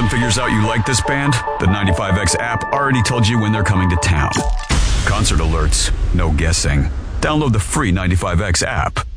and figures out you like this band, the 95X app already told you when they're coming to town. Concert alerts, no guessing. Download the free 95X app.